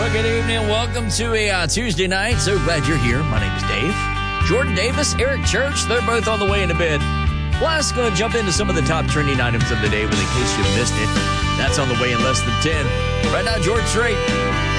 Well, good evening. Welcome to a Tuesday night. So glad you're here. My name is Dave. Jordan Davis, Eric Church, they're both on the way into bed. Plus, going to jump into some of the top trending items of the day, in case you missed it. That's on the way in less than 10. Right now, George Strait.